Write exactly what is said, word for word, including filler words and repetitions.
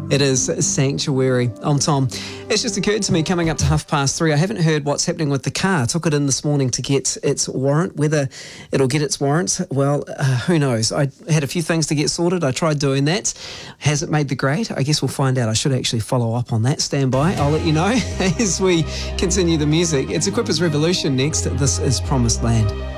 It is Sanctuary on Tom. It's just occurred to me coming up to half past three. I haven't heard what's happening with the car. I took it in this morning to get its warrant. Whether it'll get its warrant, well, uh, who knows? I had a few things to get sorted. I tried doing that. Has it made the grade? I guess we'll find out. I should actually follow up on that. Stand by. I'll let you know as we continue the music. It's Equippers Revolution next. This is Promised Land.